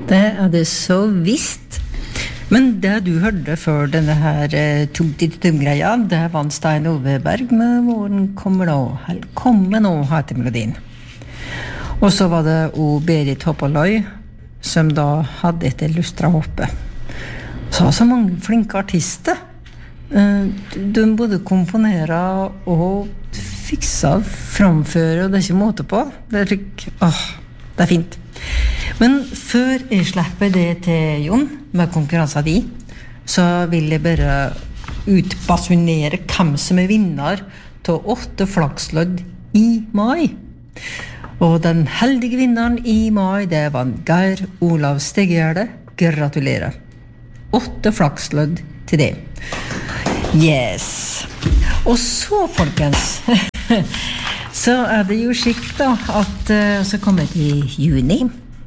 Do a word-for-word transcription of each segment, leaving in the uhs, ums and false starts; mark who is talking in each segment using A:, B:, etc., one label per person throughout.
A: Det er det så visst. Men det du hørte før denne her tum-tum-tum-greia, det var Stein Ove Berg med Våren kommer nå, velkommen nå, heter melodien. Og så var det o Berit Hoppaløy, som da hadde et lustra hoppe. Så var så mange flinke artister. De både komponerer og fikser, framfører, og det er ikke måte på. Det er ikke, åh, det er fint. Men før jeg slipper det til Jon, med konkurransen din, så vil jeg bare utbasunere hvem som er vinner til åtte flakslodd i mai. Og den heldige vinneren i mai, det var Geir Olav Stegjerde. Gratulerer. Åtte flakslodd til det. Yes. Og så, folkens, så er det jo skikt da, at uh, så kommer det i juni,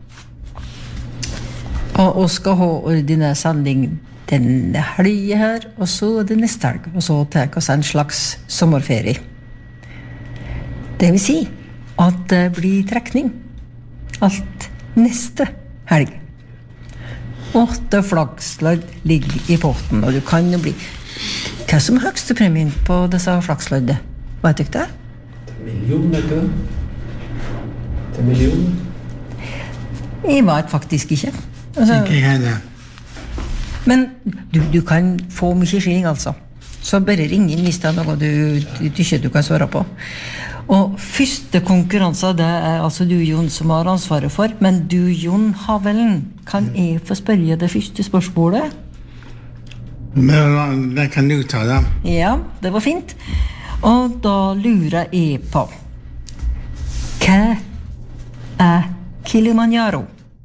A: og, og skal ha ordinær sending denne helgen her, og så er det neste helg, og så tar vi oss en slags sommerferie. Det vil si at det blir trekning alt neste helg. Åtte flakslodd ligger i potten, og du kan jo bli... Hva som er høyeste premien på disse flaksloddet? Hva er det ikke det?
B: Million, vet du? Det er million.
A: Jeg vet faktisk ikke. Altså,
B: ikke jeg det.
A: Men du, du kan få mye skilling, altså. Så bare ring inn hvis det er noe du, du, du ikke du kan svare på. Og første konkurranse, det er altså du, Jon, som har ansvaret for. Men du, Jon Havelen, kan jeg få spørre det første spørsmålet?
B: Men det kan du ta da.
A: Ja, det var fint. Og da lurer jeg på, hva er Kilimanjaro?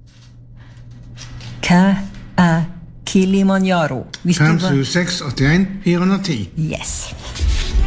A: Hva er Kilimanjaro?
B: fem sju seks åtte en fire ti.
A: Yes.